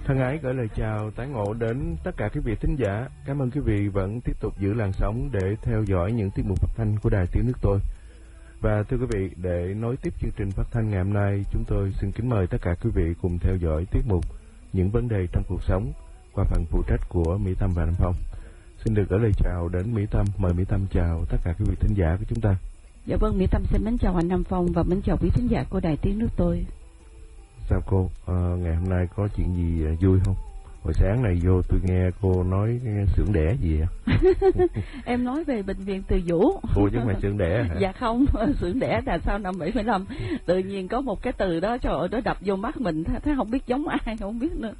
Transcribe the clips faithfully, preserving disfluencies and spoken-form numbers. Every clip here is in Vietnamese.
Thân ái gửi lời chào tái ngộ đến tất cả quý vị thính giả. Cảm ơn quý vị vẫn tiếp tục giữ làn sóng để theo dõi những tiết mục phát thanh của Đài Tiếng Nước Tôi. Và thưa quý vị, để nối tiếp chương trình phát thanh ngày hôm nay, chúng tôi xin kính mời tất cả quý vị cùng theo dõi tiết mục Những vấn đề trong cuộc sống qua phần phụ trách của Mỹ Tâm và Nam Phong. Xin được gửi lời chào đến Mỹ Tâm. Mời Mỹ Tâm chào tất cả quý vị thính giả của chúng ta. Dạ vâng, Mỹ Tâm xin mến chào anh Nam Phong và mến chào quý thính giả của Đài Tiếng Nước Tôi. Sao cô, à, ngày hôm nay có chuyện gì vui không? Hồi sáng này vô tôi nghe cô nói xưởng đẻ gì vậy? Em nói về bệnh viện Từ Dũ. Cô chứ không phải xưởng đẻ hả? Dạ không, xưởng đẻ là sau năm bảy mươi lăm. Tự nhiên có một cái từ đó, trời ơi, nó đập vô mắt mình, thấy không biết giống ai, không biết nữa.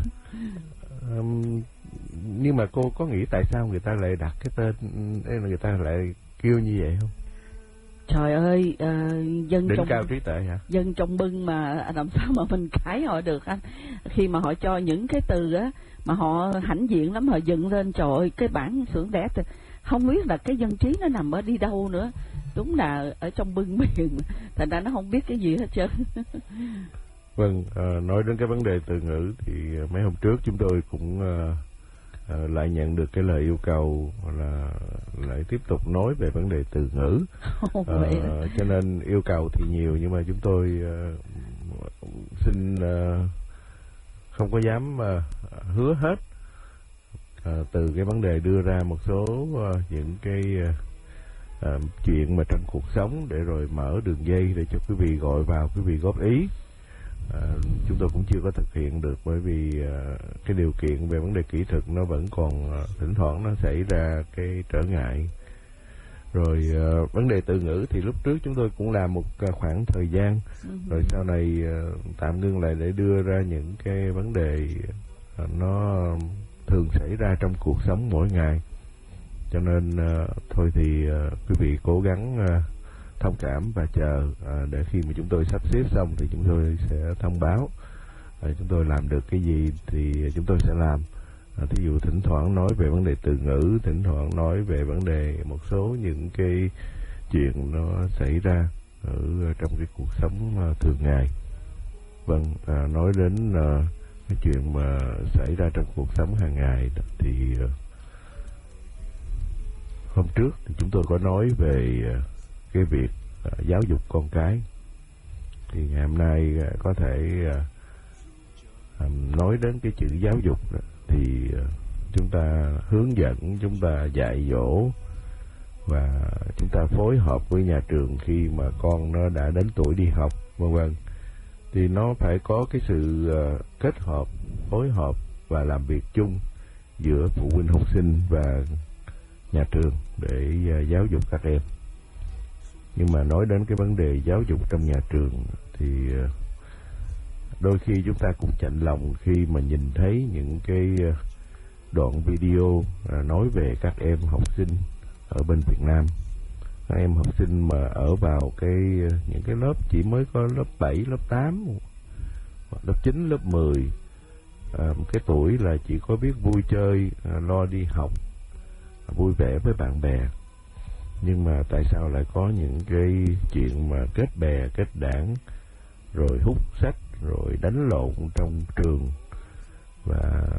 um, nhưng mà cô có nghĩ tại sao người ta lại đặt cái tên, người ta lại kêu như vậy không? Trời ơi, uh, dân đỉnh trong cao trí tuệ hả? Dân trong bưng mà làm sao mà mình cãi họ được anh? Khi mà họ cho những cái từ á mà họ hãnh diện lắm, họ dựng lên, trời ơi, cái bản xưởng đẻ không biết là cái dân trí nó nằm ở đi đâu nữa. Đúng là ở trong bưng miền, thành ra nó không biết cái gì hết trơn. Vâng, uh, nói đến cái vấn đề từ ngữ thì mấy hôm trước chúng tôi cũng uh, uh, lại nhận được cái lời yêu cầu là lại tiếp tục nói về vấn đề từ ngữ. Oh, uh, cho nên yêu cầu thì nhiều, nhưng mà chúng tôi uh, xin uh, không có dám uh, hứa hết uh, từ cái vấn đề đưa ra một số uh, những cái uh, uh, chuyện mà trong cuộc sống, để rồi mở đường dây để cho quý vị gọi vào, quý vị góp ý. À, chúng tôi cũng chưa có thực hiện được, bởi vì à, cái điều kiện về vấn đề kỹ thuật nó vẫn còn à, thỉnh thoảng nó xảy ra cái trở ngại. Rồi à, vấn đề từ ngữ thì lúc trước chúng tôi cũng làm một à, khoảng thời gian, uh-huh. rồi sau này à, tạm ngưng lại để đưa ra những cái vấn đề à, nó thường xảy ra trong cuộc sống mỗi ngày. Cho nên à, thôi thì à, quý vị cố gắng à, thông cảm và chờ à, để khi mà chúng tôi sắp xếp xong thì chúng tôi sẽ thông báo. À, chúng tôi làm được cái gì thì chúng tôi sẽ làm. À, thí dụ thỉnh thoảng nói về vấn đề từ ngữ, thỉnh thoảng nói về vấn đề một số những cái chuyện nó xảy ra ở trong cái cuộc sống à, thường ngày. Vâng, à, nói đến à, cái chuyện mà xảy ra trong cuộc sống hàng ngày thì à, hôm trước thì chúng tôi có nói về à, cái việc uh, giáo dục con cái. Thì ngày hôm nay uh, có thể uh, um, nói đến cái chữ giáo dục đó, thì uh, chúng ta hướng dẫn, chúng ta dạy dỗ và chúng ta phối hợp với nhà trường khi mà con nó đã đến tuổi đi học, vân vân. Thì nó phải có cái sự uh, kết hợp, phối hợp và làm việc chung giữa phụ huynh học sinh và nhà trường để uh, giáo dục các em. Nhưng mà nói đến cái vấn đề giáo dục trong nhà trường thì đôi khi chúng ta cũng chạnh lòng khi mà nhìn thấy những cái đoạn video nói về các em học sinh ở bên Việt Nam. Các em học sinh mà ở vào cái những cái lớp chỉ mới có lớp bảy, lớp tám, lớp chín, lớp mười, à, cái tuổi là chỉ có biết vui chơi, lo đi học, vui vẻ với bạn bè. Nhưng mà tại sao lại có những cái chuyện mà kết bè, kết đảng, rồi hút sách, rồi đánh lộn trong trường. Và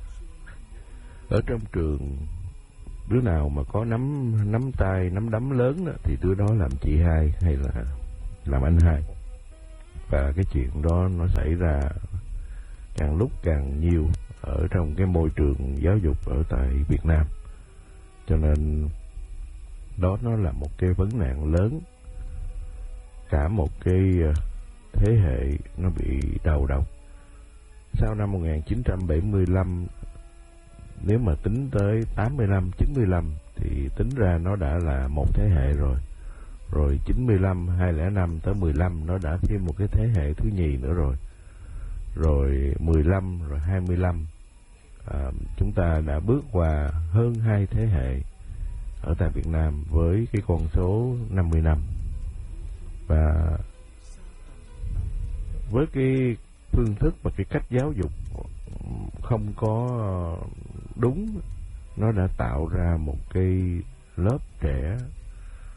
ở trong trường, đứa nào mà có nắm nắm tay, nắm đấm lớn đó, thì đứa đó làm chị hai hay là làm anh hai. Và cái chuyện đó nó xảy ra càng lúc càng nhiều ở trong cái môi trường giáo dục ở tại Việt Nam. Cho nên đó nó là một cái vấn nạn lớn. Cả một cái thế hệ nó bị đầu độc. Sau năm một nghìn chín trăm bảy mươi lăm, nếu mà tính tới tám mươi lăm, chín mươi lăm thì tính ra nó đã là một thế hệ rồi. Rồi chín mươi lăm, hai không không năm tới mười lăm nó đã thêm một cái thế hệ thứ nhì nữa rồi. Rồi mười lăm, rồi hai mươi lăm, à, chúng ta đã bước qua hơn hai thế hệ ở tại Việt Nam với cái con số năm mươi năm. Và với cái phương thức và cái cách giáo dục không có đúng, nó đã tạo ra một cái lớp trẻ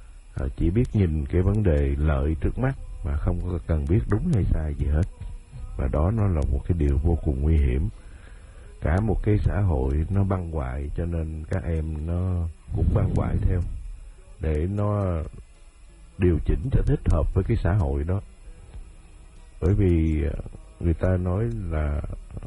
chỉ biết nhìn cái vấn đề lợi trước mắt mà không có cần biết đúng hay sai gì hết. và đó nó là một cái điều vô cùng nguy hiểm. Cả một cái xã hội nó băng hoại, cho nên các em nó cũng băng hoại theo để nó điều chỉnh cho thích hợp với cái xã hội đó. Bởi vì người ta nói là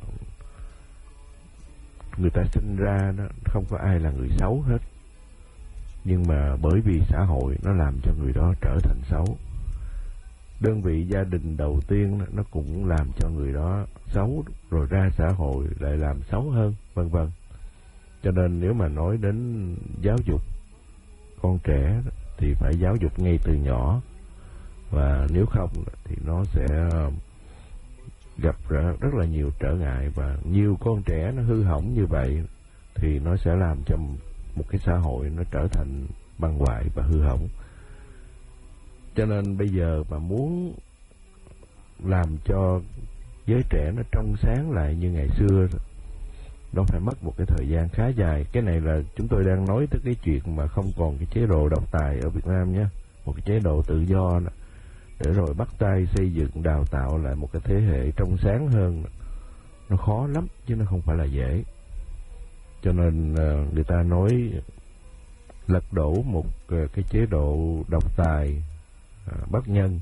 người ta sinh ra đó, không có ai là người xấu hết, nhưng mà bởi vì xã hội nó làm cho người đó trở thành xấu. Đơn vị gia đình đầu tiên nó cũng làm cho người đó xấu, rồi ra xã hội lại làm xấu hơn, vân vân. Cho nên nếu mà nói đến giáo dục con trẻ thì phải giáo dục ngay từ nhỏ, và nếu không thì nó sẽ gặp rất là nhiều trở ngại, và nhiều con trẻ nó hư hỏng như vậy thì nó sẽ làm cho một cái xã hội nó trở thành băng hoại và hư hỏng. Cho nên bây giờ mà muốn làm cho giới trẻ nó trong sáng lại như ngày xưa, nó phải mất một cái thời gian khá dài. Cái này là chúng tôi đang nói tới cái chuyện mà không còn cái chế độ độc tài ở Việt Nam nhé, một cái chế độ tự do đó, để rồi bắt tay xây dựng đào tạo lại một cái thế hệ trong sáng hơn. Nó khó lắm chứ nó không phải là dễ. Cho nên người ta nói lật đổ một cái chế độ độc tài bất nhân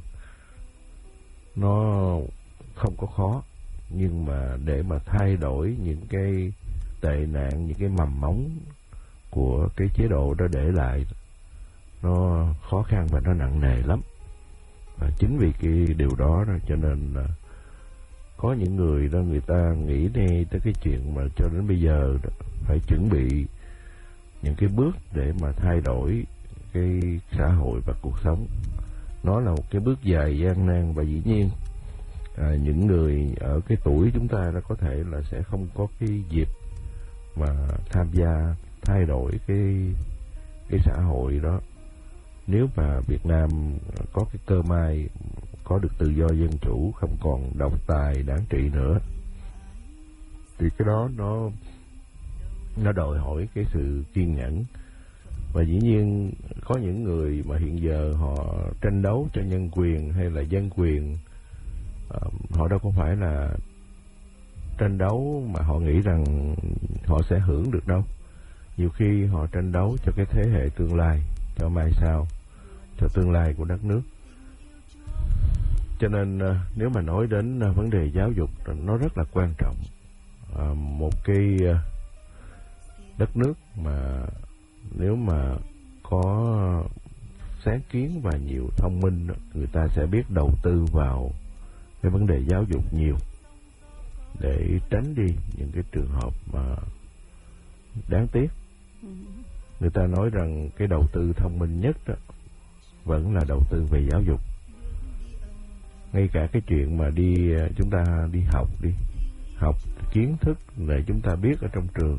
nó không có khó, nhưng mà để mà thay đổi những cái tệ nạn, những cái mầm móng của cái chế độ đó để lại, nó khó khăn và nó nặng nề lắm. Và chính vì cái điều đó, đó cho nên là có những người đó người ta nghĩ ngay tới cái chuyện mà cho đến bây giờ đó, phải chuẩn bị những cái bước để mà thay đổi cái xã hội và cuộc sống. Nó là một cái bước dài gian nan, và dĩ nhiên à, những người ở cái tuổi chúng ta nó có thể là sẽ không có cái dịp mà tham gia thay đổi cái cái xã hội đó. Nếu mà Việt Nam có cái cơ may có được tự do dân chủ, không còn độc tài đảng trị nữa, thì cái đó nó nó đòi hỏi cái sự kiên nhẫn. Và dĩ nhiên có những người mà hiện giờ họ tranh đấu cho nhân quyền hay là dân quyền, uh, họ đâu có phải là tranh đấu mà họ nghĩ rằng họ sẽ hưởng được đâu. Nhiều khi họ tranh đấu cho cái thế hệ tương lai, cho mai sau, cho tương lai của đất nước. Cho nên uh, nếu mà nói đến uh, vấn đề giáo dục, nó rất là quan trọng. Uh, một cái uh, đất nước mà nếu mà có sáng kiến và nhiều thông minh, người ta sẽ biết đầu tư vào cái vấn đề giáo dục nhiều, để tránh đi những cái trường hợp mà đáng tiếc. Người ta nói rằng cái đầu tư thông minh nhất đó vẫn là đầu tư về giáo dục. Ngay cả cái chuyện mà đi chúng ta đi học đi học kiến thức để chúng ta biết ở trong trường,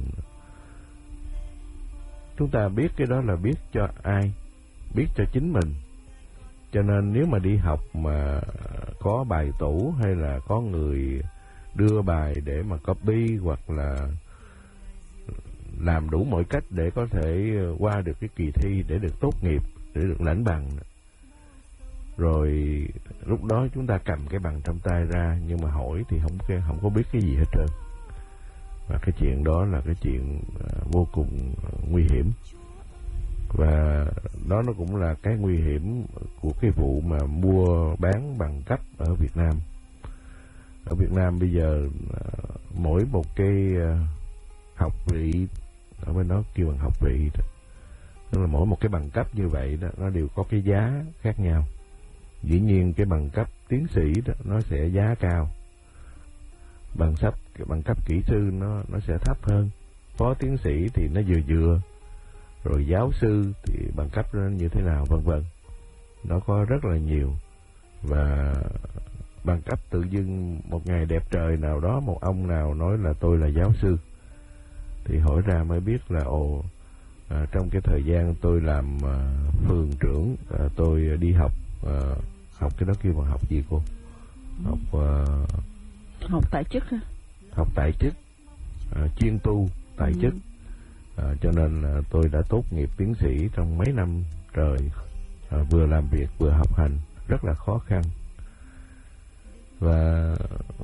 chúng ta biết cái đó là biết cho ai? Biết cho chính mình. Cho nên nếu mà đi học mà có bài tủ hay là có người đưa bài để mà copy, hoặc là làm đủ mọi cách để có thể qua được cái kỳ thi để được tốt nghiệp, để được lãnh bằng, rồi lúc đó chúng ta cầm cái bằng trong tay ra, nhưng mà hỏi thì không không có biết cái gì hết trơn. Và cái chuyện đó là cái chuyện vô cùng nguy hiểm. Và đó nó cũng là cái nguy hiểm của cái vụ mà mua bán bằng cấp ở Việt Nam. Ở Việt Nam bây giờ mỗi một cái học vị, ở bên đó kêu bằng học vị đó, tức là mỗi một cái bằng cấp như vậy đó, nó đều có cái giá khác nhau. Dĩ nhiên cái bằng cấp tiến sĩ đó nó sẽ giá cao, bằng cấp bằng cấp kỹ sư nó nó sẽ thấp hơn, phó tiến sĩ thì nó vừa vừa, rồi giáo sư thì bằng cấp nó như thế nào, vân vân. Nó có rất là nhiều. Và bằng cấp tự dưng một ngày đẹp trời nào đó, một ông nào nói là tôi là giáo sư, thì hỏi ra mới biết là ồ, à, trong cái thời gian tôi làm à, phường trưởng, à, tôi đi học à, học cái đó kêu bằng học gì cô? Học à, học tại chức hả? Học tại chức, à, chuyên tu tại ừ. chức. À, cho nên à, tôi đã tốt nghiệp tiến sĩ trong mấy năm trời, à, vừa làm việc vừa học hành rất là khó khăn. Và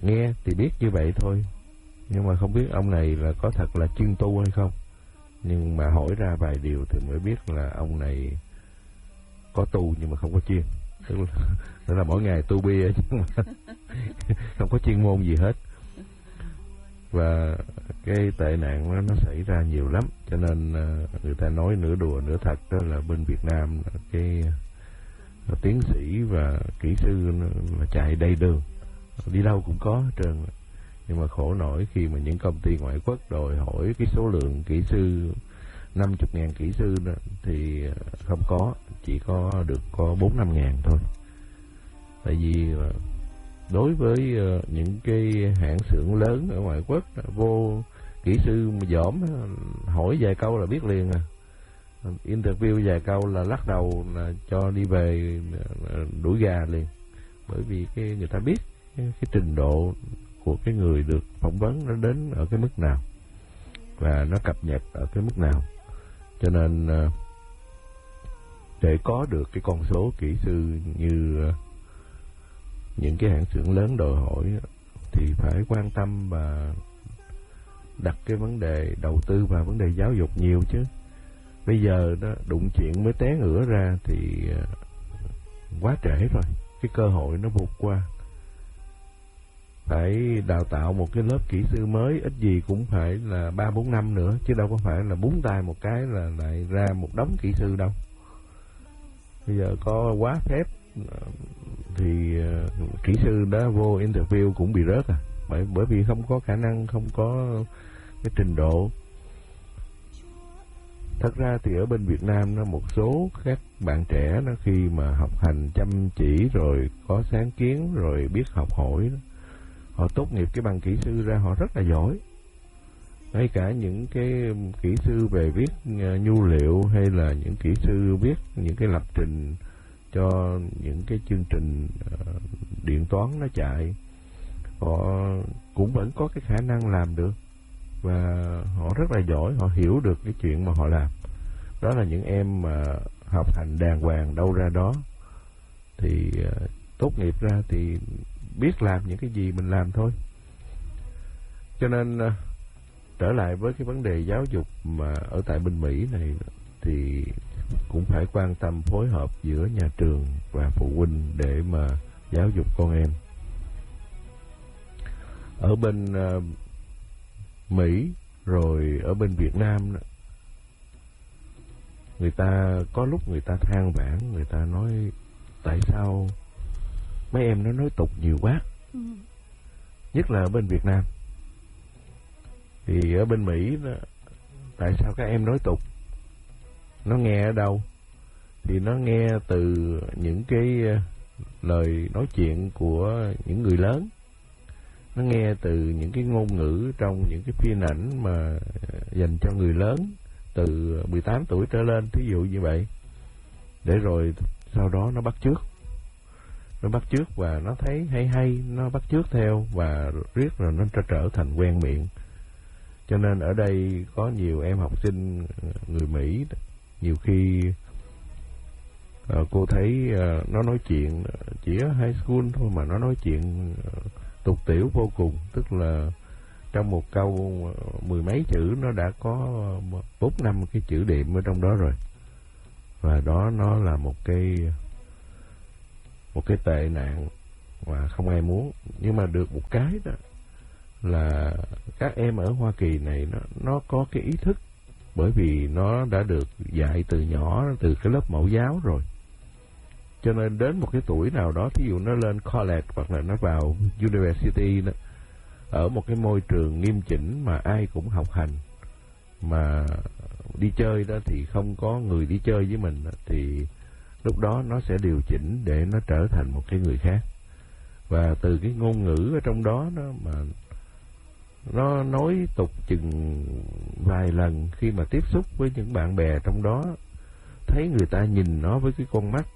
nghe thì biết như vậy thôi, nhưng mà không biết ông này là có thật là chuyên tu hay không. Nhưng mà hỏi ra vài điều thì mới biết là ông này có tu nhưng mà không có chuyên, tức là, tức là mỗi ngày tu bia chứ mà không có chuyên môn gì hết. Và cái tệ nạn đó, nó xảy ra nhiều lắm, cho nên người ta nói nửa đùa nửa thật đó là bên Việt Nam cái tiến sĩ và kỹ sư là chạy đầy đường, đi đâu cũng có hết trơn. Nhưng mà khổ nổi khi mà những công ty ngoại quốc đòi hỏi cái số lượng kỹ sư năm mươi ngàn kỹ sư đó, thì không có, chỉ có được có bốn năm ngàn thôi. Tại vì đối với những cái hãng xưởng lớn ở ngoại quốc, vô kỹ sư mà dỏm hỏi vài câu là biết liền à, interview vài câu là lắc đầu là cho đi về đuổi gà liền. Bởi vì cái người ta biết cái, cái trình độ của cái người được phỏng vấn nó đến ở cái mức nào và nó cập nhật ở cái mức nào. Cho nên để có được cái con số kỹ sư như những cái hãng xưởng lớn đòi hỏi thì phải quan tâm và đặt cái vấn đề đầu tư vào vấn đề giáo dục nhiều chứ. Bây giờ đó đụng chuyện mới té ngửa ra thì quá trễ rồi, cái cơ hội nó vụt qua. Phải đào tạo một cái lớp kỹ sư mới ít gì cũng phải là ba bốn năm nữa, chứ đâu có phải là búng tay một cái là lại ra một đống kỹ sư đâu. Bây giờ có quá phép thì kỹ sư đó vô interview cũng bị rớt à, bởi bởi vì không có khả năng, không có cái trình độ. Thật ra thì ở bên Việt Nam nó một số các bạn trẻ nó khi mà học hành chăm chỉ rồi có sáng kiến rồi biết học hỏi, họ tốt nghiệp cái bằng kỹ sư ra họ rất là giỏi. Ngay cả những cái kỹ sư về viết nhu liệu hay là những kỹ sư viết những cái lập trình cho những cái chương trình uh, điện toán nó chạy, họ cũng vẫn có cái khả năng làm được và họ rất là giỏi, họ hiểu được cái chuyện mà họ làm. Đó là những em mà học hành đàng hoàng đâu ra đó, thì uh, tốt nghiệp ra thì biết làm những cái gì mình làm thôi. Cho nên uh, trở lại với cái vấn đề giáo dục mà ở tại bên Mỹ này thì cũng phải quan tâm phối hợp giữa nhà trường và phụ huynh để mà giáo dục con em. Ở bên uh, Mỹ rồi ở bên Việt Nam, người ta có lúc người ta than vãn, người ta nói tại sao mấy em nó nói tục nhiều quá. Ừ. Nhất là ở bên Việt Nam. Thì ở bên Mỹ đó, tại sao các em nói tục? Nó nghe ở đâu? Thì nó nghe từ những cái lời nói chuyện của những người lớn. Nó nghe từ những cái ngôn ngữ trong những cái phim ảnh mà dành cho người lớn từ mười tám tuổi trở lên, thí dụ như vậy. Để rồi sau đó nó bắt chước. Nó bắt chước và nó thấy hay hay, nó bắt chước theo và riết rồi nó trở thành quen miệng. Cho nên ở đây có nhiều em học sinh người Mỹ, nhiều khi uh, cô thấy uh, nó nói chuyện chỉ ở high school thôi mà nó nói chuyện uh, tục tiểu vô cùng. Tức là trong một câu uh, mười mấy chữ nó đã có bốn năm cái chữ điệm ở trong đó rồi. Và đó nó là một cái một cái tệ nạn mà không ai muốn. Nhưng mà được một cái đó là các em ở Hoa Kỳ này nó nó có cái ý thức, bởi vì nó đã được dạy từ nhỏ, từ cái lớp mẫu giáo rồi. Cho nên đến một cái tuổi nào đó, thí dụ nó lên college hoặc là nó vào university đó, ở một cái môi trường nghiêm chỉnh mà ai cũng học hành, mà đi chơi đó thì không có người đi chơi với mình, thì lúc đó nó sẽ điều chỉnh để nó trở thành một cái người khác. Và từ cái ngôn ngữ ở trong đó đó mà nó nói tục chừng vài lần, khi mà tiếp xúc với những bạn bè trong đó, thấy người ta nhìn nó với cái con mắt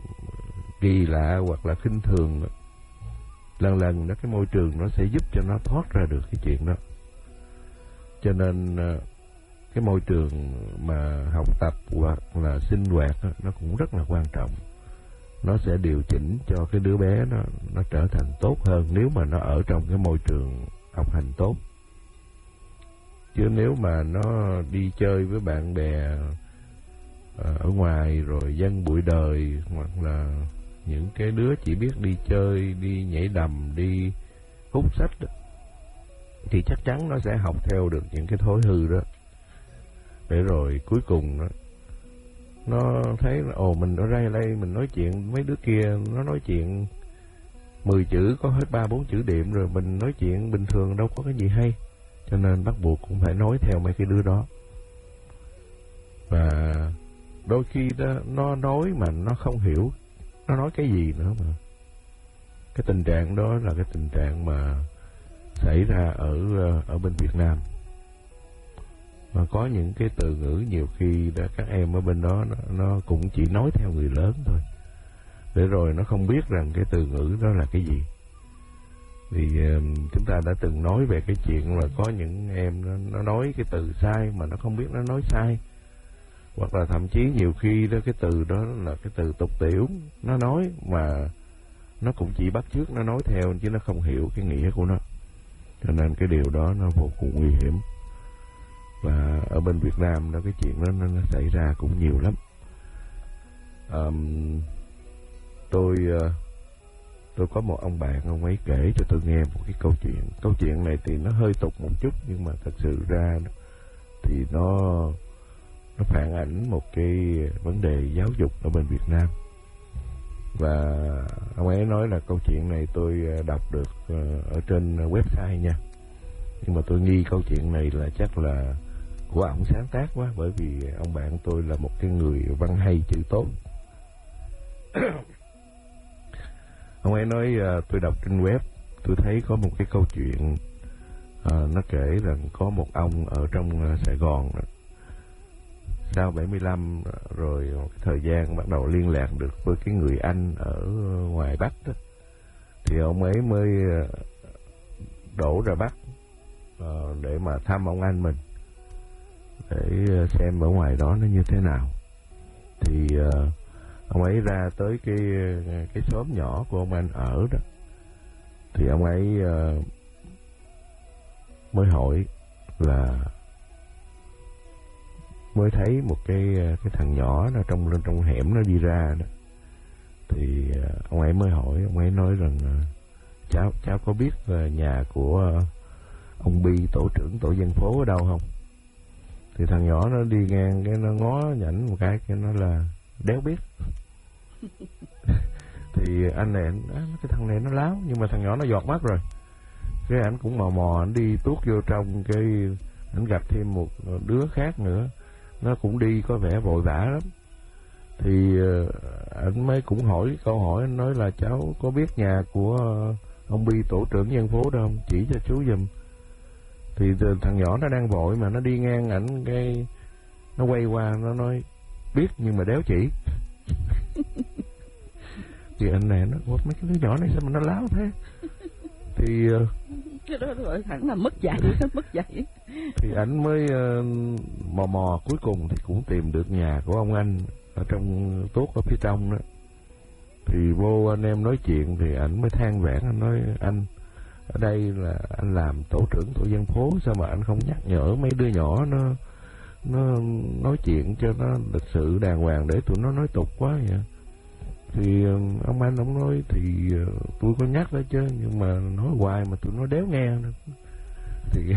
kỳ lạ hoặc là khinh thường, lần lần đó cái môi trường nó sẽ giúp cho nó thoát ra được cái chuyện đó. Cho nên cái môi trường mà học tập hoặc là sinh hoạt nó cũng rất là quan trọng. nó sẽ điều chỉnh cho cái đứa bé nó nó trở thành tốt hơn nếu mà nó ở trong cái môi trường học hành tốt. Chứ nếu mà nó đi chơi với bạn bè ở ngoài rồi dân bụi đời, hoặc là những cái đứa chỉ biết đi chơi, đi nhảy đầm, đi hút sách đó, thì chắc chắn nó sẽ học theo được những cái thói hư đó. Để rồi cuối cùng đó, nó thấy ồ mình ở đây đây mình nói chuyện mấy đứa kia, nó nói chuyện mười chữ có hết ba bốn chữ điểm rồi, mình nói chuyện bình thường đâu có cái gì hay, cho nên bắt buộc cũng phải nói theo mấy cái đứa đó. Và đôi khi đó nó nói mà nó không hiểu nó nói cái gì nữa. Mà cái tình trạng đó là cái tình trạng mà xảy ra ở ở bên Việt Nam. Mà có những cái từ ngữ nhiều khi đã các em ở bên đó nó, nó cũng chỉ nói theo người lớn thôi, để rồi nó không biết rằng cái từ ngữ đó là cái gì. Thì uh, chúng ta đã từng nói về cái chuyện là có những em nó, nó nói cái từ sai mà nó không biết nó nói sai, hoặc là thậm chí nhiều khi đó cái từ đó là cái từ tục tiểu, nó nói mà nó cũng chỉ bắt chước nó nói theo chứ nó không hiểu cái nghĩa của nó. Cho nên cái điều đó nó vô cùng nguy hiểm. Và ở bên Việt Nam đó cái chuyện đó nó, nó xảy ra cũng nhiều lắm. Um, tôi tôi có một ông bạn, ông ấy kể cho tôi nghe một cái câu chuyện. Câu chuyện này thì nó hơi tục một chút, nhưng mà thật sự ra thì nó nó phản ảnh một cái vấn đề giáo dục ở bên Việt Nam. Và ông ấy nói là câu chuyện này tôi đọc được ở trên website nha, nhưng mà tôi nghi câu chuyện này là chắc là của ông sáng tác quá, bởi vì ông bạn tôi là một cái người văn hay chữ tốt. Ông ấy nói uh, tôi đọc trên web, tôi thấy có một cái câu chuyện uh, nó kể rằng có một ông ở trong uh, Sài Gòn đó, sau bảy mươi lăm rồi một thời gian bắt đầu liên lạc được với cái người anh ở ngoài Bắc đó, thì ông ấy mới uh, đổ ra Bắc uh, để mà thăm ông anh mình, để uh, xem ở ngoài đó nó như thế nào. Thì uh, ông ấy ra tới cái cái xóm nhỏ của ông anh ở đó, thì ông ấy uh, mới hỏi là mới thấy một cái cái thằng nhỏ nó trong lên trong hẻm nó đi ra đó. Thì uh, ông ấy mới hỏi, ông ấy nói rằng uh, cháu cháu có biết uh, nhà của uh, ông Bi, tổ trưởng tổ dân phố ở đâu không? Thì thằng nhỏ nó đi ngang cái nó ngó nhảnh một cái, cái nó là đéo biết. Thì anh này, anh, cái thằng này nó láo, nhưng mà thằng nhỏ nó giọt mắt rồi. Cái ảnh cũng mò mò, ảnh đi tuốt vô trong, cái ảnh gặp thêm một đứa khác nữa, nó cũng đi có vẻ vội vã lắm. Thì ảnh mới cũng hỏi câu hỏi, anh nói là cháu có biết nhà của ông Bi, tổ trưởng dân phố đâu không, chỉ cho chú giùm. Thì thằng nhỏ nó đang vội mà nó đi ngang ảnh, cái nó quay qua nó nói biết nhưng mà đéo chỉ. Thì anh này nó mấy cái đứa nhỏ này sao mà nó láo thế. Thì cái đó gọi hẳn là mất dạy, mất dạy. Thì ảnh mới uh, mò mò, cuối cùng thì cũng tìm được nhà của ông anh ở trong tuốt ở phía trong đó. Thì vô anh em nói chuyện, thì ảnh mới than vãn, anh nói anh ở đây là anh làm tổ trưởng tổ dân phố, sao mà anh không nhắc nhở mấy đứa nhỏ nó nó nói chuyện cho nó lịch sự đàng hoàng, để tụi nó nói tục quá vậy. Thì ông anh ông nói thì tôi có nhắc đó chứ, nhưng mà nói hoài mà tụi nó đéo nghe nữa. Thì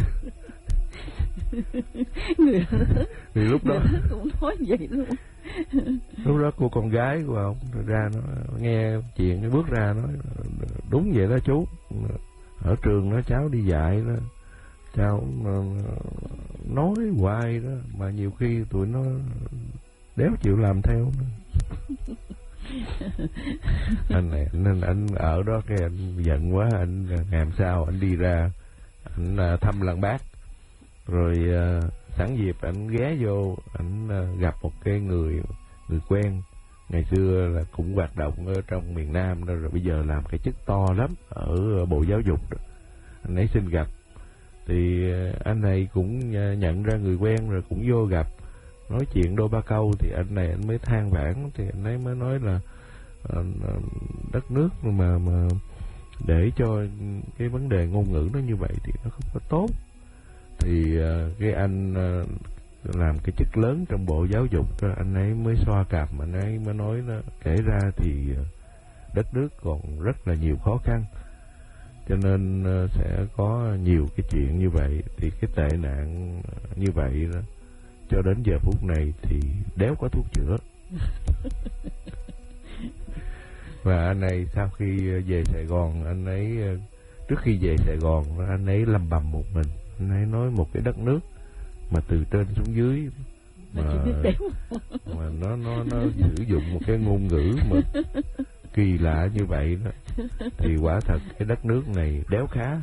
người thì lúc đó cũng nói vậy luôn. Lúc đó cô con gái của ông ra nó nghe chuyện, nó bước ra nói đúng vậy đó chú, ở trường đó cháu đi dạy đó, cháu nói hoài đó mà nhiều khi tụi nó đéo chịu làm theo nữa. Anh này nên anh ở đó, cái anh giận quá, anh làm sao anh đi ra, anh thăm làng bác, rồi uh, sẵn dịp anh ghé vô, anh uh, gặp một cái người người quen ngày xưa là cũng hoạt động ở trong miền Nam đó, rồi bây giờ làm cái chức to lắm ở Bộ Giáo dục đó. Anh ấy xin gặp, thì uh, anh này cũng uh, nhận ra người quen, rồi cũng vô gặp, nói chuyện đôi ba câu. Thì anh này anh mới than vãn, thì anh ấy mới nói là đất nước mà mà để cho cái vấn đề ngôn ngữ nó như vậy thì nó không có tốt. Thì cái anh làm cái chức lớn trong Bộ Giáo dục, anh ấy mới xoa cằm, anh ấy mới nói nó kể ra thì đất nước còn rất là nhiều khó khăn, cho nên sẽ có nhiều cái chuyện như vậy. Thì cái tệ nạn như vậy đó, cho đến giờ phút này thì đéo có thuốc chữa. Và anh ấy sau khi về Sài Gòn, anh ấy trước khi về Sài Gòn anh ấy lầm bầm một mình. Anh ấy nói một cái đất nước mà từ trên xuống dưới mà, mà nó nó nó sử dụng một cái ngôn ngữ mà kỳ lạ như vậy đó, thì quả thật cái đất nước này đéo khá.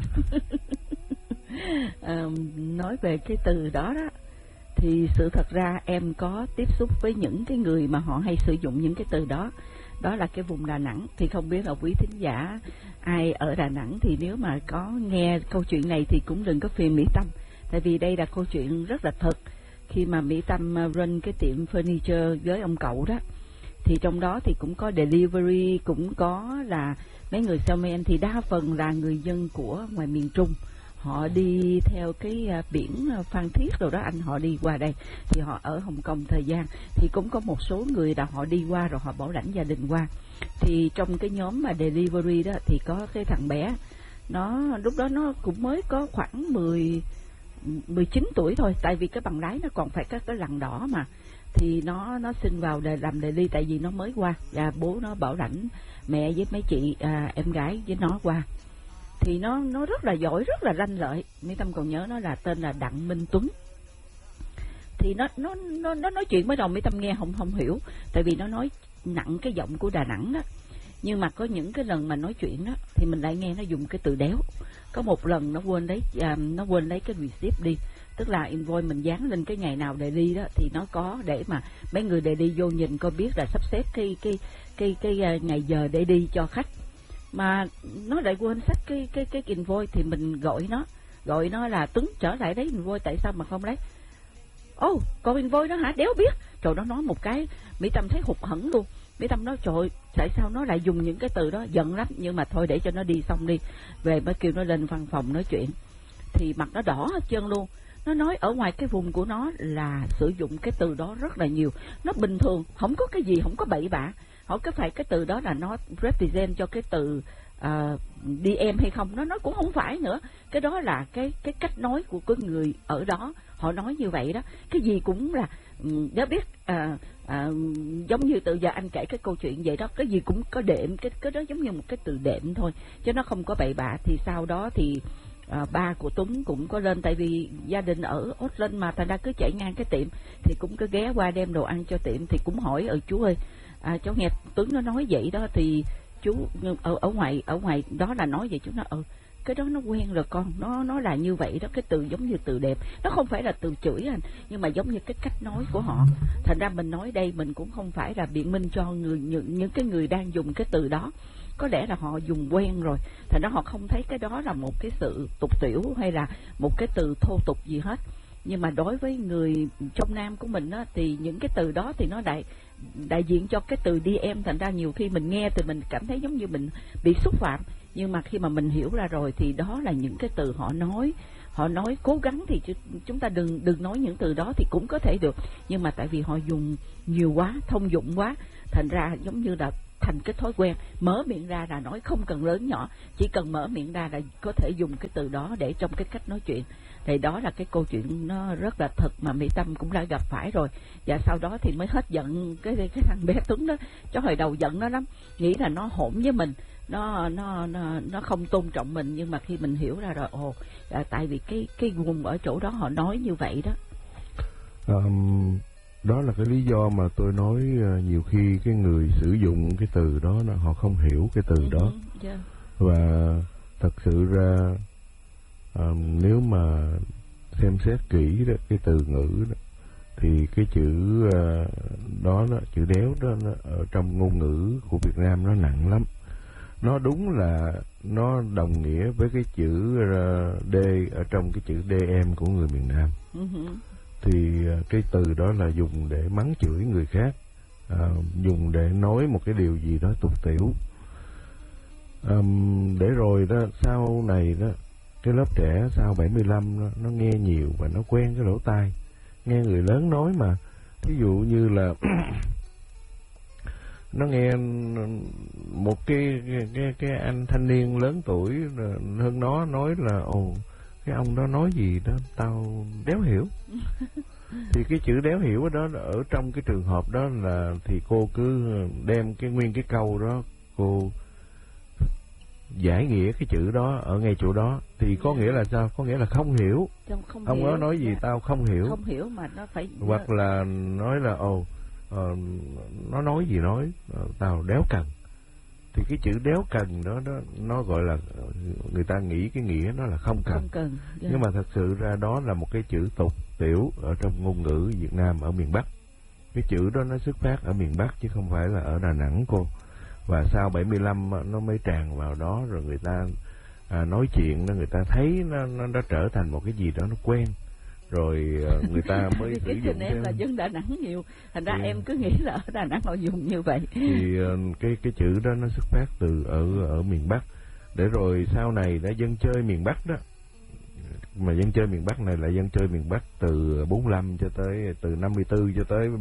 À, nói về cái từ đó đó, thì sự thật ra em có tiếp xúc với những cái người mà họ hay sử dụng những cái từ đó. Đó là cái vùng Đà Nẵng. Thì không biết là quý thính giả ai ở Đà Nẵng thì nếu mà có nghe câu chuyện này thì cũng đừng có phiền Mỹ Tâm, tại vì đây là câu chuyện rất là thật. Khi mà Mỹ Tâm run cái tiệm furniture với ông cậu đó, thì trong đó thì cũng có delivery, cũng có là mấy người salesman, thì đa phần là người dân của ngoài miền Trung. Họ đi theo cái biển Phan Thiết rồi đó anh, họ đi qua đây, thì họ ở Hồng Kông thời gian, thì cũng có một số người là họ đi qua rồi họ bảo lãnh gia đình qua. Thì trong cái nhóm mà delivery đó thì có cái thằng bé, nó lúc đó nó cũng mới có khoảng mười, mười chín tuổi thôi, tại vì cái bằng lái nó còn phải có cái lằn đỏ mà. Thì nó nó xin vào để làm daily, tại vì nó mới qua và bố nó bảo lãnh mẹ với mấy chị à, em gái với nó qua. Thì nó nó rất là giỏi, rất là ranh lợi. Mỹ Tâm còn nhớ nó là tên là Đặng Minh Tuấn. Thì nó nó nó nó nói chuyện mới đầu Mỹ Tâm nghe không không hiểu, tại vì nó nói nặng cái giọng của Đà Nẵng đó. Nhưng mà có những cái lần mà nói chuyện đó thì mình lại nghe nó dùng cái từ đéo. Có một lần nó quên lấy à, nó quên lấy cái receipt đi, tức là invoice mình dán lên cái ngày nào để đi đó, thì nó có để mà mấy người để đi vô nhìn coi biết là sắp xếp cái cái cái cái, cái ngày giờ để đi cho khách. Mà nó lại quên sách cái cái cái invoice, thì mình gọi nó gọi nó là Tuấn trở lại đấy invoice, tại sao mà không lấy? Ô oh, còn invoice đó hả? Đéo biết. Trời, nó nói một cái Mỹ Tâm thấy hụt hẫng luôn. Mỹ Tâm nói trời, tại sao nó lại dùng những cái từ đó, giận lắm. Nhưng mà thôi để cho nó đi xong đi, về mới kêu nó lên văn phòng nói chuyện. Thì mặt nó đỏ hết trơn luôn. Nó nói ở ngoài cái vùng của nó là sử dụng cái từ đó rất là nhiều. Nó bình thường, không có cái gì, không có bậy bạ. Họ có phải cái từ đó là nó represent cho cái từ uh, đê em hay không? Nó nói cũng không phải nữa. Cái đó là cái cái cách nói của cái người ở đó. Họ nói như vậy đó. Cái gì cũng là đã biết uh, uh, giống như từ giờ anh kể cái câu chuyện vậy đó. Cái gì cũng có đệm, cái cái đó giống như một cái từ đệm thôi, chứ nó không có bậy bạ. Thì sau đó thì À, ba của Tuấn cũng có lên, tại vì gia đình ở Auckland mà, thành ra cứ chạy ngang cái tiệm thì cũng có ghé qua đem đồ ăn cho tiệm. Thì cũng hỏi ừ chú ơi, à, cháu nghe Tuấn nó nói vậy đó, thì chú ở ở ngoài ở ngoài đó là nói vậy. Chú nói ừ cái đó nó quen rồi con, nó nó là như vậy đó. Cái từ giống như từ đẹp, nó không phải là từ chửi anh, nhưng mà giống như cái cách nói của họ. Thành ra mình nói đây mình cũng không phải là biện minh cho người những những cái người đang dùng cái từ đó. Có lẽ là họ dùng quen rồi, thành ra họ không thấy cái đó là một cái sự tục tiểu hay là một cái từ thô tục gì hết. Nhưng mà đối với người trong Nam của mình á, thì những cái từ đó thì nó đại đại diện cho cái từ đê em. Thành ra nhiều khi mình nghe thì mình cảm thấy giống như mình bị xúc phạm, nhưng mà khi mà mình hiểu ra rồi thì đó là những cái từ họ nói. Họ nói cố gắng thì chúng ta đừng đừng nói những từ đó thì cũng có thể được, nhưng mà tại vì họ dùng nhiều quá, thông dụng quá, thành ra giống như là thành cái thói quen, mở miệng ra là nói, không cần lớn nhỏ, chỉ cần mở miệng ra là có thể dùng cái từ đó để trong cái cách nói chuyện. Thì đó là cái câu chuyện nó rất là thật mà Mỹ Tâm cũng đã gặp phải rồi. Và sau đó thì mới hết giận cái cái thằng bé Tuấn đó. Cho hồi đầu giận nó lắm, nghĩ là nó hỗn với mình, nó nó nó nó không tôn trọng mình. Nhưng mà khi mình hiểu ra rồi, ồ, à, tại vì cái cái vùng ở chỗ đó họ nói như vậy đó. Um... Đó là cái lý do mà tôi nói uh, nhiều khi cái người sử dụng cái từ đó là họ không hiểu cái từ đó. Uh-huh. Yeah. Và thật sự ra um, nếu mà xem xét kỹ đó, cái từ ngữ đó, thì cái chữ uh, đó, đó, chữ đéo đó nó, ở trong ngôn ngữ của Việt Nam nó nặng lắm. Nó đúng là nó đồng nghĩa với cái chữ uh, D ở trong cái chữ đê em của người miền Nam. Uh-huh. Thì cái từ đó là dùng để mắng chửi người khác, à, dùng để nói một cái điều gì đó tục tiểu. À, để rồi đó sau này đó cái lớp trẻ sau bảy mươi lăm đó, nó nghe nhiều và nó quen cái lỗ tai nghe người lớn nói, mà ví dụ như là nó nghe một cái cái cái anh thanh niên lớn tuổi hơn nó nói là ồ cái ông đó nói gì đó tao đéo hiểu. Thì cái chữ đéo hiểu đó ở trong cái trường hợp đó là thì cô cứ đem cái nguyên cái câu đó cô giải nghĩa cái chữ đó ở ngay chỗ đó, thì có nghĩa là sao? Có nghĩa là không hiểu. Không ông hiểu, đó nói gì dạ. Tao không hiểu. Không hiểu mà nó phải. Hoặc là nói là ồ ờ, nó nói gì nói tao đéo cần. Thì cái chữ đéo cần đó, đó nó gọi là người ta nghĩ cái nghĩa nó là không cần. Không cần. Yeah. Nhưng mà thật sự ra đó là một cái chữ tục tiểu ở trong ngôn ngữ Việt Nam ở miền Bắc. Cái chữ đó nó xuất phát ở miền Bắc chứ không phải là ở Đà Nẵng cô. Và sau bảy mươi lăm nó mới tràn vào đó, rồi người ta à, nói chuyện đó, người ta thấy nó, nó nó trở thành một cái gì đó nó quen, rồi người ta mới sử dụng. Em là dân Đà Nẵng nhiều, thành ra thì, em cứ nghĩ là ở Đà Nẵng họ dùng như vậy. Thì cái cái chữ đó nó xuất phát từ ở ở miền Bắc, để rồi sau này đã dân chơi miền Bắc đó, mà dân chơi miền Bắc này là dân chơi miền Bắc từ bốn mươi lăm cho tới từ năm mươi tư cho tới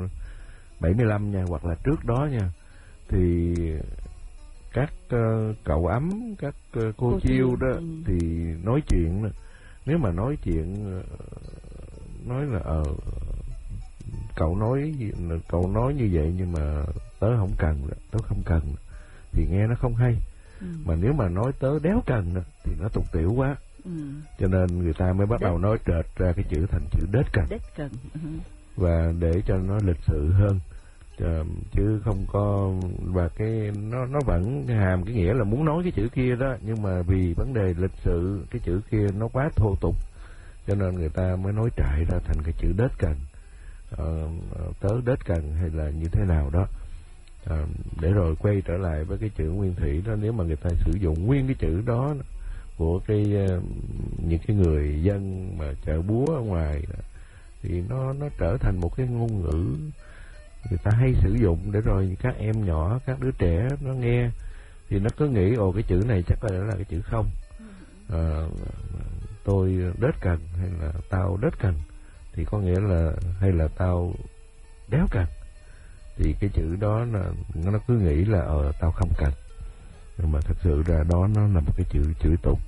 bảy mươi lăm nha, hoặc là trước đó nha. Thì các uh, cậu ấm, các uh, cô, cô chiêu đó ừ. thì nói chuyện đó. Nếu mà nói chuyện uh, nói là ờ uh, cậu nói cậu nói như vậy nhưng mà tớ không cần, tớ không cần thì nghe nó không hay. Ừ. Mà nếu mà nói tớ đéo cần thì nó tục tiểu quá. Ừ. Cho nên người ta mới bắt đết. đầu nói trệt ra cái chữ thành chữ đết cần. Đết cần. Ừ. Và để cho nó lịch sự hơn. Chứ không có, và cái nó nó vẫn hàm cái nghĩa là muốn nói cái chữ kia đó, nhưng mà vì vấn đề lịch sự cái chữ kia nó quá thô tục, cho nên người ta mới nói trại ra thành cái chữ đết cần, ờ, tớ đết cần hay là như thế nào đó. À, để rồi quay trở lại với cái chữ nguyên thủy đó, nếu mà người ta sử dụng nguyên cái chữ đó của cái những cái người dân mà chợ búa ở ngoài thì nó nó trở thành một cái ngôn ngữ người ta hay sử dụng, để rồi các em nhỏ, các đứa trẻ nó nghe thì nó cứ nghĩ ồ cái chữ này chắc là là cái chữ không. À, tôi đết cần hay là tao đết cần thì có nghĩa là hay là tao đéo cần, thì cái chữ đó là nó cứ nghĩ là ờ tao không cần, nhưng mà thật sự ra đó nó là một cái chữ chữ tục.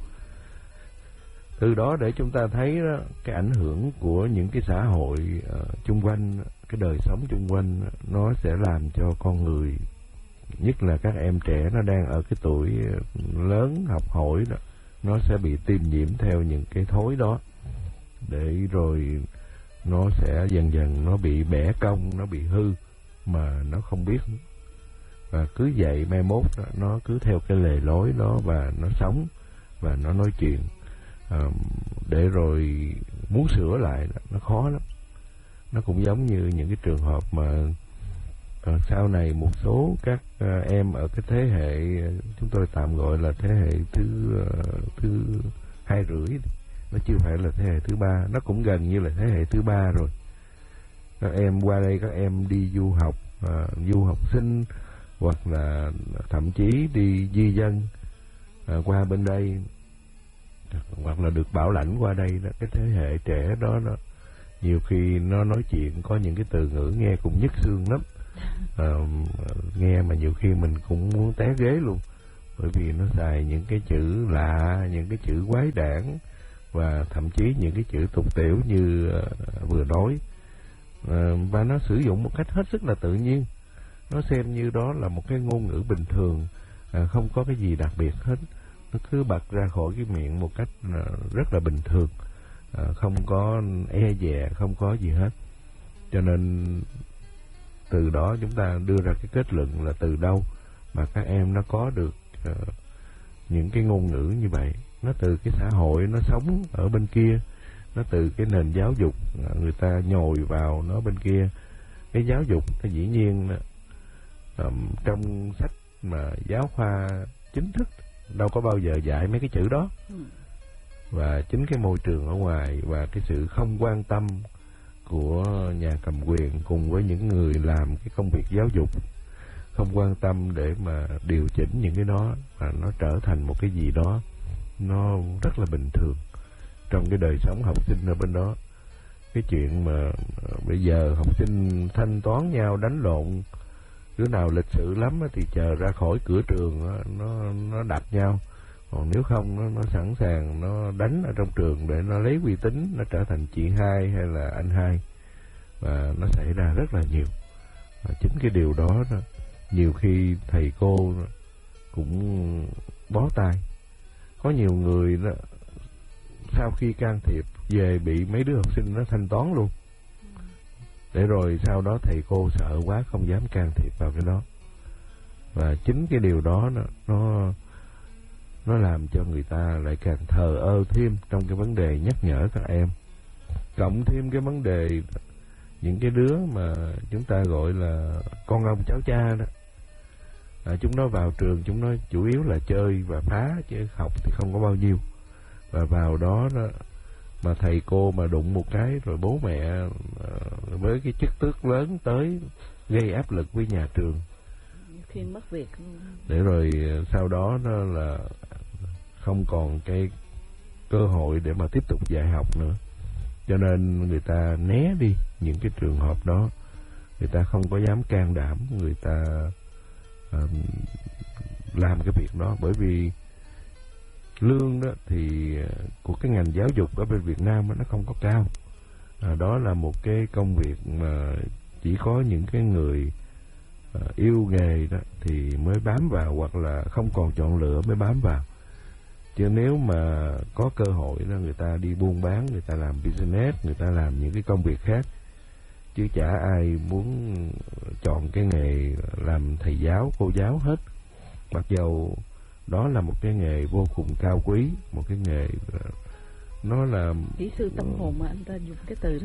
Từ đó để chúng ta thấy đó, cái ảnh hưởng của những cái xã hội uh, chung quanh, cái đời sống chung quanh nó sẽ làm cho con người, nhất là các em trẻ nó đang ở cái tuổi lớn học hỏi đó, nó sẽ bị tiêm nhiễm theo những cái thói đó, để rồi nó sẽ dần dần nó bị bẻ cong, nó bị hư mà nó không biết, và cứ vậy mai mốt đó, nó cứ theo cái lề lối đó và nó sống và nó nói chuyện. À, để rồi muốn sửa lại nó khó lắm. Nó cũng giống như những cái trường hợp mà à, sau này một số các à, em ở cái thế hệ chúng tôi tạm gọi là thế hệ thứ à, thứ hai rưỡi, nó chưa phải là thế hệ thứ ba, nó cũng gần như là thế hệ thứ ba rồi. Các em qua đây, các em đi du học, à, du học sinh, hoặc là thậm chí đi di dân à, qua bên đây, hoặc là được bảo lãnh qua đây đó. Cái thế hệ trẻ đó, đó nhiều khi nó nói chuyện có những cái từ ngữ nghe cũng nhức xương lắm, à, nghe mà nhiều khi mình cũng muốn té ghế luôn, bởi vì nó xài những cái chữ lạ, những cái chữ quái đản, và thậm chí những cái chữ tục tiểu như uh, vừa nói, à, và nó sử dụng một cách hết sức là tự nhiên, nó xem như đó là một cái ngôn ngữ bình thường, à, không có cái gì đặc biệt hết, nó cứ bật ra khỏi cái miệng một cách uh, rất là bình thường, à, không có e dè, không có gì hết. Cho nên từ đó chúng ta đưa ra cái kết luận là từ đâu mà các em nó có được uh, những cái ngôn ngữ như vậy. Nó từ cái xã hội nó sống ở bên kia, nó từ cái nền giáo dục người ta nhồi vào nó bên kia. Cái giáo dục nó dĩ nhiên um, trong sách mà giáo khoa chính thức đâu có bao giờ dạy mấy cái chữ đó. Và chính cái môi trường ở ngoài và cái sự không quan tâm của nhà cầm quyền cùng với những người làm cái công việc giáo dục không quan tâm để mà điều chỉnh những cái đó, và nó trở thành một cái gì đó nó rất là bình thường trong cái đời sống học sinh ở bên đó. Cái chuyện mà bây giờ học sinh thanh toán nhau, đánh lộn, đứa nào lịch sự lắm thì chờ ra khỏi cửa trường nó nó đập nhau, còn nếu không nó, nó sẵn sàng nó đánh ở trong trường để nó lấy uy tín, nó trở thành chị hai hay là anh hai, và nó xảy ra rất là nhiều. Và chính cái điều đó, đó nhiều khi thầy cô cũng bó tay. Có nhiều người đó, sau khi can thiệp về bị mấy đứa học sinh nó thanh toán luôn, để rồi sau đó thầy cô sợ quá không dám can thiệp vào cái đó. Và chính cái điều đó nó nó, nó làm cho người ta lại càng thờ ơ thêm trong cái vấn đề nhắc nhở các em. Cộng thêm cái vấn đề những cái đứa mà chúng ta gọi là con ông cháu cha đó, à, chúng nó vào trường chúng nó chủ yếu là chơi và phá, chứ học thì không có bao nhiêu. Và vào đó, đó mà thầy cô mà đụng một cái rồi bố mẹ với cái chức tước lớn tới gây áp lực với nhà trường, khi mất việc, để rồi sau đó nó là không còn cái cơ hội để mà tiếp tục dạy học nữa. Cho nên người ta né đi những cái trường hợp đó, người ta không có dám can đảm, người ta uh, làm cái việc đó. Bởi vì lương đó thì của cái ngành giáo dục ở bên Việt Nam đó, nó không có cao. À, đó là một cái công việc mà chỉ có những cái người uh, yêu nghề đó thì mới bám vào, hoặc là không còn chọn lựa mới bám vào. Chứ nếu mà có cơ hội đó, người ta đi buôn bán, người ta làm business, người ta làm những cái công việc khác, chứ chả ai muốn chọn cái nghề làm thầy giáo, cô giáo hết. Mặc dầu đó là một cái nghề vô cùng cao quý, một cái nghề nó là kỹ sư tâm hồn mà anh ta dùng cái từ đó.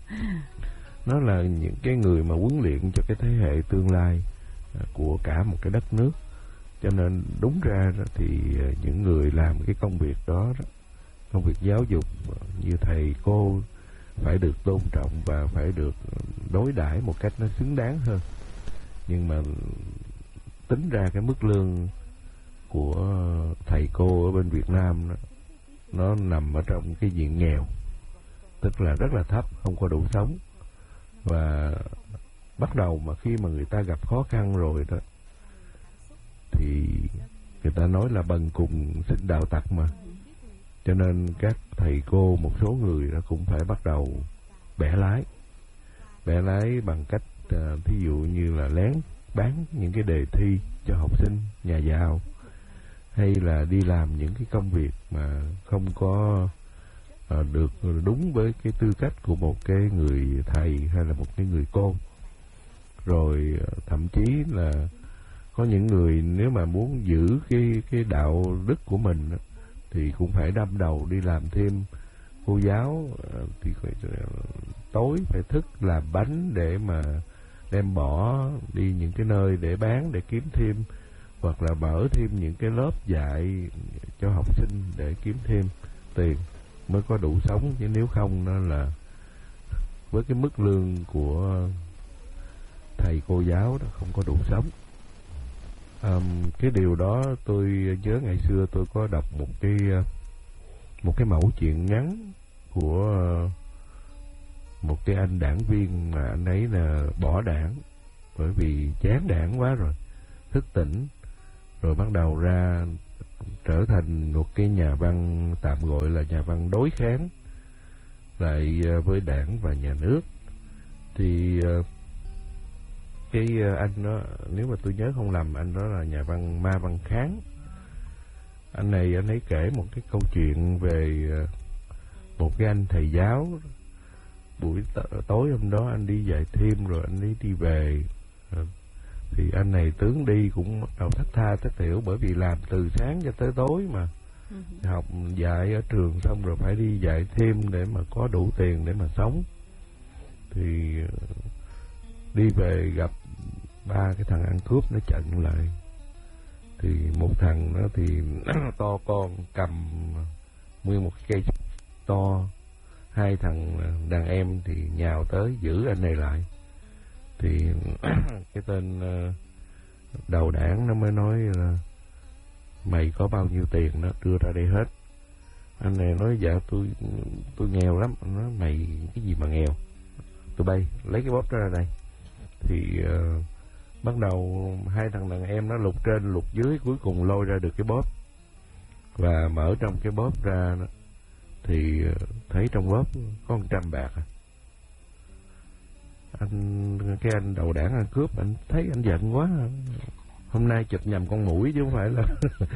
Nó là những cái người mà huấn luyện cho cái thế hệ tương lai của cả một cái đất nước. Cho nên đúng ra đó thì những người làm cái công việc đó, đó, công việc giáo dục như thầy cô phải được tôn trọng và phải được đối đãi một cách nó xứng đáng hơn. Nhưng mà tính ra cái mức lương của thầy cô ở bên Việt Nam đó, nó nằm ở trong cái diện nghèo, tức là rất là thấp, không có đủ sống. Và bắt đầu mà khi mà người ta gặp khó khăn rồi đó thì người ta nói là bần cùng sinh đạo tặc mà. Cho nên các thầy cô, một số người đó cũng phải bắt đầu bẻ lái. Bẻ lái bằng cách uh, thí dụ như là lén bán những cái đề thi cho học sinh nhà giàu, hay là đi làm những cái công việc mà không có uh, được đúng với cái tư cách của một cái người thầy hay là một cái người cô. Rồi uh, thậm chí là có những người nếu mà muốn giữ cái cái đạo đức của mình thì cũng phải đâm đầu đi làm thêm cô giáo, thì phải, tối phải thức làm bánh để mà đem bỏ đi những cái nơi để bán để kiếm thêm, hoặc là mở thêm những cái lớp dạy cho học sinh để kiếm thêm tiền mới có đủ sống. Chứ nếu không nó là với cái mức lương của thầy cô giáo đó không có đủ sống. Um, cái điều đó tôi nhớ ngày xưa tôi có đọc một cái một cái mẩu chuyện ngắn của một cái anh đảng viên mà anh ấy là bỏ đảng bởi vì chán đảng quá rồi, thức tỉnh rồi bắt đầu ra trở thành một cái nhà văn, tạm gọi là nhà văn đối kháng lại với đảng và nhà nước. Thì cái anh đó, nếu mà tôi nhớ không lầm, anh đó là nhà văn Ma Văn Kháng. Anh này anh ấy kể một cái câu chuyện về một cái anh thầy giáo. Buổi tối hôm đó anh đi dạy thêm rồi anh ấy đi về, thì anh này tướng đi cũng bắt đầu thất tha thất thiểu, bởi vì làm từ sáng cho tới tối mà uh-huh. học dạy ở trường xong rồi phải đi dạy thêm để mà có đủ tiền để mà sống. Thì đi về gặp ba cái thằng ăn cướp nó chặn lại. Thì một thằng nó thì to con cầm nguyên một cái cây to, hai thằng đàn em thì nhào tới giữ anh này lại. Thì cái tên đầu đảng nó mới nói là mày có bao nhiêu tiền đó đưa ra đây hết. Anh này nói dạ tôi tôi nghèo lắm. Anh nói mày cái gì mà nghèo, tụi bay lấy cái bóp ra đây. Thì uh, bắt đầu hai thằng đàn em nó lục trên lục dưới, cuối cùng lôi ra được cái bóp và mở trong cái bóp ra thì thấy trong bóp có một trăm bạc. Anh cái anh đầu đảng anh cướp, anh thấy anh giận quá, hôm nay chụp nhầm con mũi chứ không phải là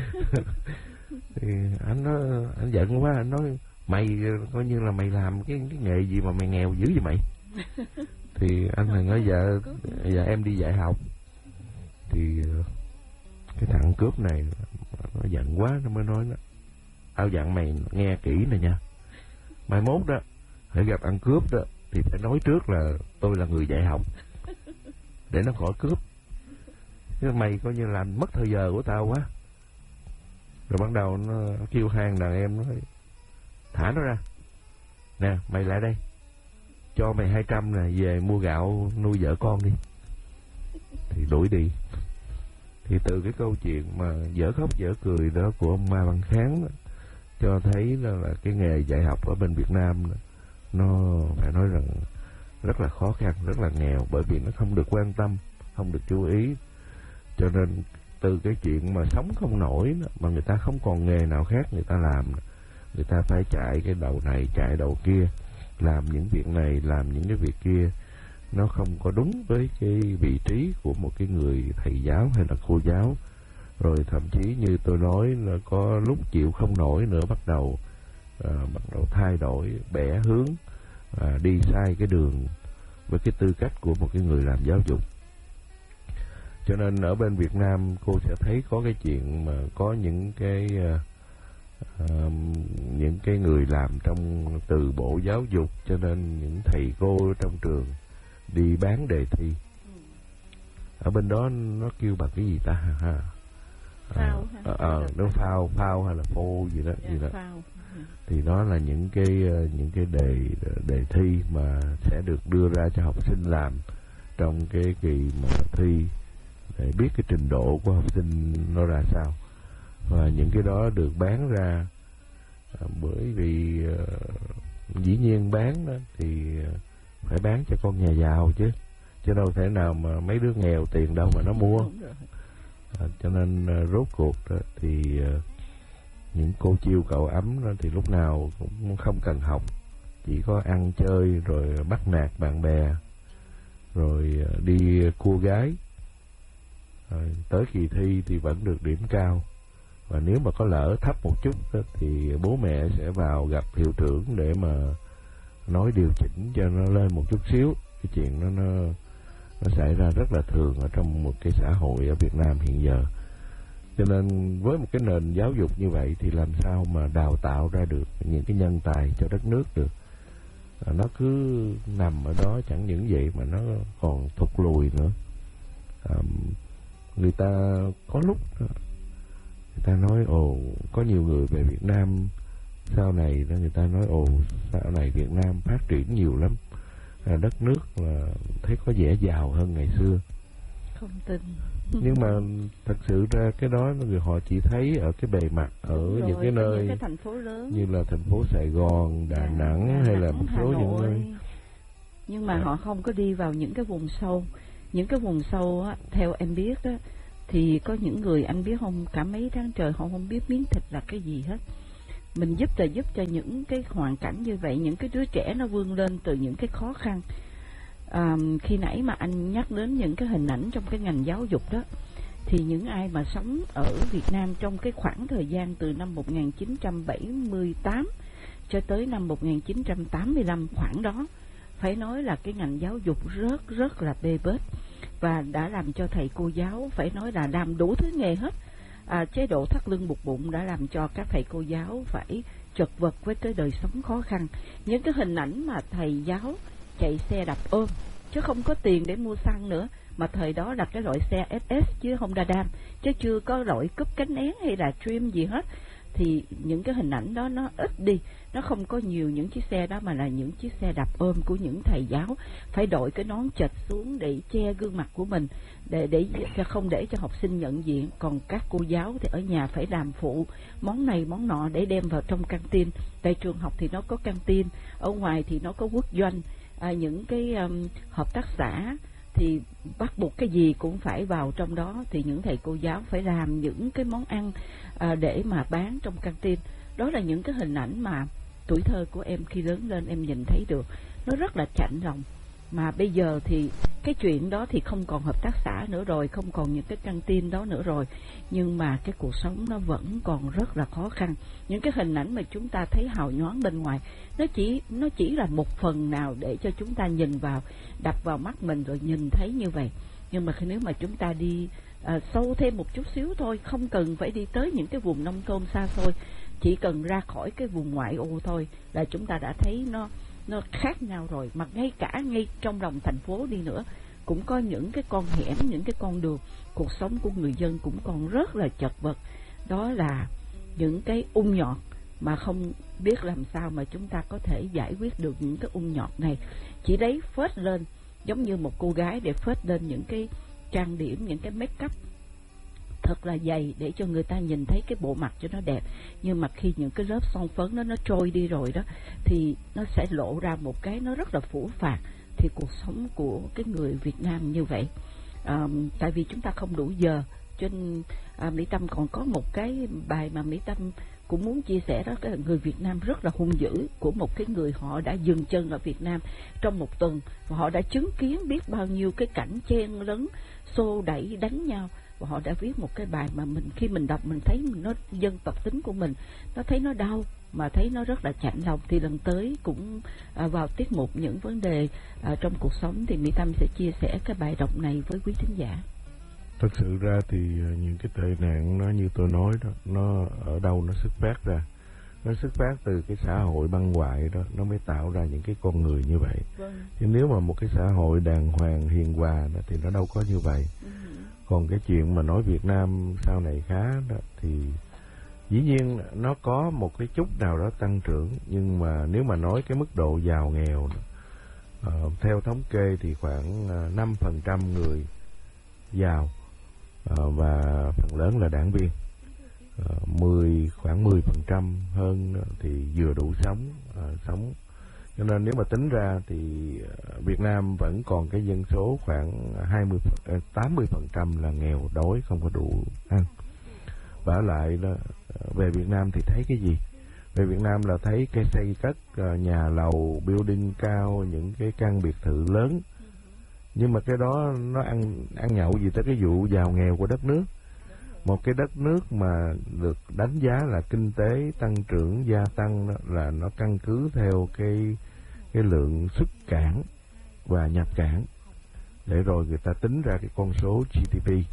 thì anh nói anh giận quá, anh nói mày coi như là mày làm cái cái nghề gì mà mày nghèo dữ vậy mày. Thì anh này nói dạ dạ em đi dạy học. Thì cái thằng cướp này nó giận quá, nó mới nói đó, tao dặn mày nghe kỹ nè nha, mai mốt đó hãy gặp ăn cướp đó thì phải nói trước là tôi là người dạy học để nó khỏi cướp, chứ mày coi như làm mất thời giờ của tao quá. Rồi bắt đầu nó kêu hàng đàn em nói thả nó ra nè, mày lại đây, cho mày hai trăm nè, về mua gạo nuôi vợ con đi. Thì đuổi đi. Thì từ cái câu chuyện mà dở khóc dở cười đó của ông Ma Văn Kháng đó, cho thấy là, là cái nghề dạy học ở bên Việt Nam đó, nó phải nói rằng rất là khó khăn, rất là nghèo, bởi vì nó không được quan tâm, không được chú ý. Cho nên từ cái chuyện mà sống không nổi đó, mà người ta không còn nghề nào khác người ta làm, người ta phải chạy cái đầu này chạy đầu kia, làm những việc này làm những cái việc kia, nó không có đúng với cái vị trí của một cái người thầy giáo hay là cô giáo. Rồi thậm chí như tôi nói là có lúc chịu không nổi nữa, bắt đầu à, bắt đầu thay đổi bẻ hướng, à, đi sai cái đường với cái tư cách của một cái người làm giáo dục. Cho nên ở bên Việt Nam cô sẽ thấy có cái chuyện mà có những cái à, à, những cái người làm trong từ bộ giáo dục, cho nên những thầy cô trong trường đi bán đề thi. Ở bên đó nó kêu bằng cái gì ta ha? Phao à, ờ nó phao phao hay là phô gì đó, yeah, gì đó. Phao. Thì đó là những cái những cái đề đề thi mà sẽ được đưa ra cho học sinh làm trong cái kỳ mà thi, để biết cái trình độ của học sinh nó ra sao. Và những cái đó được bán ra à, bởi vì à, dĩ nhiên bán đó thì phải bán cho con nhà giàu chứ, chứ đâu thể nào mà mấy đứa nghèo tiền đâu mà nó mua. À, cho nên à, rốt cuộc đó, thì à, những cô chiêu cậu ấm đó, thì lúc nào cũng không cần học, chỉ có ăn chơi rồi bắt nạt bạn bè, rồi à, đi cua gái, rồi tới kỳ thi thì vẫn được điểm cao. Và nếu mà có lỡ thấp một chút đó, thì bố mẹ sẽ vào gặp hiệu trưởng để mà nói điều chỉnh cho nó lên một chút xíu. Cái chuyện đó nó nó xảy ra rất là thường ở trong một cái xã hội ở Việt Nam hiện giờ. Cho nên với một cái nền giáo dục như vậy thì làm sao mà đào tạo ra được những cái nhân tài cho đất nước được. À, nó cứ nằm ở đó, chẳng những vậy mà nó còn thụt lùi nữa. À, người ta có lúc người ta nói ồ có nhiều người về Việt Nam sau này đó, người ta nói ồ sau này Việt Nam phát triển nhiều lắm, à, đất nước là thấy có vẻ giàu hơn ngày xưa. Không tin. Nhưng mà thật sự ra cái đó người họ chỉ thấy ở cái bề mặt, ở rồi, những cái nơi những cái thành phố lớn như là thành phố Sài Gòn, Đà, Đà Nẵng Đà hay Nẵng, là một số những nơi. Nhưng mà à. họ không có đi vào những cái vùng sâu. Những cái vùng sâu á, theo em biết á, thì có những người anh biết không, cả mấy tháng trời họ không biết miếng thịt là cái gì hết. Mình giúp là giúp cho những cái hoàn cảnh như vậy, những cái đứa trẻ nó vươn lên từ những cái khó khăn. À, khi nãy mà anh nhắc đến những cái hình ảnh trong cái ngành giáo dục đó, thì những ai mà sống ở Việt Nam trong cái khoảng thời gian từ năm một nghìn chín trăm bảy mươi tám cho tới năm một nghìn chín trăm tám mươi lăm, khoảng đó, phải nói là cái ngành giáo dục rất rất là bê bết, và đã làm cho thầy cô giáo phải nói là làm đủ thứ nghề hết. À, chế độ thắt lưng buộc bụng đã làm cho các thầy cô giáo phải chật vật với cái đời sống khó khăn. Những cái hình ảnh mà thầy giáo chạy xe đạp ôm, chứ không có tiền để mua xăng nữa, mà thời đó là cái loại xe ét ét chứ Honda Dam, chứ chưa có loại cúp cánh én hay là Dream gì hết. thì những cái hình ảnh đó nó ít đi, nó không có nhiều những chiếc xe đó, mà là những chiếc xe đạp ôm của những thầy giáo phải đội cái nón chệch xuống để che gương mặt của mình, để để không để cho học sinh nhận diện. Còn các cô giáo thì ở nhà phải làm phụ món này món nọ để đem vào trong căng tin. Tại trường học thì nó có căng tin, ở ngoài thì nó có quốc doanh, à, những cái um, hợp tác xã thì bắt buộc cái gì cũng phải vào trong đó, thì những thầy cô giáo phải làm những cái món ăn à, để mà bán trong căng tin. Đó là những cái hình ảnh mà tuổi thơ của em khi lớn lên em nhìn thấy được, nó rất là chạnh lòng. Mà bây giờ thì cái chuyện đó thì không còn hợp tác xã nữa rồi, không còn những cái căng tin đó nữa rồi, nhưng mà cái cuộc sống nó vẫn còn rất là khó khăn. Những cái hình ảnh mà chúng ta thấy hào nhoáng bên ngoài, nó chỉ nó chỉ là một phần nào để cho chúng ta nhìn vào, đập vào mắt mình rồi nhìn thấy như vậy. Nhưng mà nếu mà chúng ta đi à, sâu thêm một chút xíu thôi, không cần phải đi tới những cái vùng nông thôn xa xôi, chỉ cần ra khỏi cái vùng ngoại ô thôi là chúng ta đã thấy nó nó khác nhau rồi. Mà ngay cả ngay trong lòng thành phố đi nữa cũng có những cái con hẻm, những cái con đường, cuộc sống của người dân cũng còn rất là chật vật. Đó là những cái ung nhọt mà không biết làm sao mà chúng ta có thể giải quyết được những cái ung nhọt này. Chỉ lấy phết lên giống như một cô gái để phết lên những cái trang điểm, những cái make up thật là dày để cho người ta nhìn thấy cái bộ mặt cho nó đẹp. Nhưng mà khi những cái lớp son phấn đó nó trôi đi rồi đó, thì nó sẽ lộ ra một cái nó rất là phũ phàng. Thì cuộc sống của cái người Việt Nam như vậy, à, tại vì chúng ta không đủ giờ, cho nên à, Mỹ Tâm còn có một cái bài mà Mỹ Tâm cũng muốn chia sẻ, đó là người Việt Nam rất là hung dữ, của một cái người họ đã dừng chân ở Việt Nam trong một tuần và họ đã chứng kiến biết bao nhiêu cái cảnh chen lấn, xô đẩy, đánh nhau. Và họ đã viết một cái bài mà mình khi mình đọc mình thấy mình nó dân tộc tính của mình, nó thấy nó đau mà thấy nó rất là chạnh lòng. Thì lần tới cũng à, vào tiết mục những vấn đề à, trong cuộc sống thì Mỹ Tâm sẽ chia sẻ cái bài đọc này với quý thính giả. Thật sự ra thì những cái tệ nạn nó như tôi nói đó, nó ở đâu nó xuất phát ra? Nó xuất phát từ cái xã hội băng hoại đó, nó mới tạo ra những cái con người như vậy. Vâng. Chứ nếu mà một cái xã hội đàng hoàng hiền hòa đó, thì nó đâu có như vậy. Ừ. Còn cái chuyện mà nói Việt Nam sau này khá đó, thì dĩ nhiên nó có một cái chút nào đó tăng trưởng, nhưng mà nếu mà nói cái mức độ giàu nghèo đó, uh, theo thống kê thì khoảng uh, năm phần trăm người giàu uh, và phần lớn là đảng viên. Uh, mười khoảng mười phần trăm hơn thì vừa đủ sống uh, sống. Cho nên nếu mà tính ra thì uh, Việt Nam vẫn còn cái dân số khoảng hai mươi uh, tám mươi phần trăm là nghèo đói, không có đủ ăn. Vả lại đó, uh, về Việt Nam thì thấy cái gì? Về Việt Nam là thấy cái xây cất uh, nhà lầu, building cao, những cái căn biệt thự lớn. Nhưng mà cái đó nó ăn ăn nhậu gì tới cái vụ giàu nghèo của đất nước. Một cái đất nước mà được đánh giá là kinh tế tăng trưởng gia tăng đó, là nó căn cứ theo cái cái lượng xuất cảng và nhập cảng, để rồi người ta tính ra cái con số giê đê pê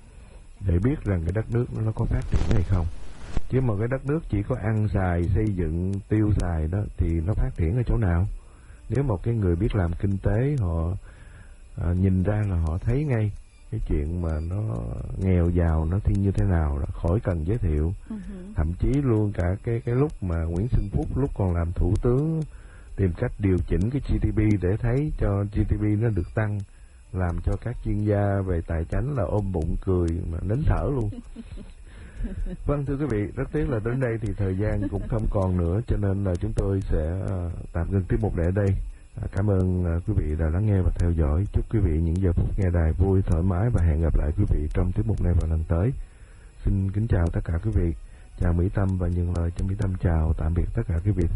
để biết rằng cái đất nước nó có phát triển hay không. Chứ mà cái đất nước chỉ có ăn xài, xây dựng, tiêu xài đó thì nó phát triển ở chỗ nào? Nếu một cái người biết làm kinh tế họ à, nhìn ra là họ thấy ngay cái chuyện mà nó nghèo giàu nó thì như thế nào đó, khỏi cần giới thiệu. Uh-huh. Thậm chí luôn cả cái cái lúc mà Nguyễn Xuân Phúc lúc còn làm thủ tướng tìm cách điều chỉnh cái giê đê pê để thấy cho giê đê pê nó được tăng, làm cho các chuyên gia về tài chính là ôm bụng cười mà nín thở luôn. Vâng, thưa quý vị, rất tiếc là đến đây thì thời gian cũng không còn nữa, cho nên là chúng tôi sẽ uh, tạm ngừng tiết mục để ở đây. À, cảm ơn uh, quý vị đã lắng nghe và theo dõi. Chúc quý vị những giờ phút nghe đài vui, thoải mái và hẹn gặp lại quý vị trong tiết mục này vào lần tới. Xin kính chào tất cả quý vị, chào Mỹ Tâm và nhường lời cho Mỹ Tâm chào tạm biệt tất cả quý vị.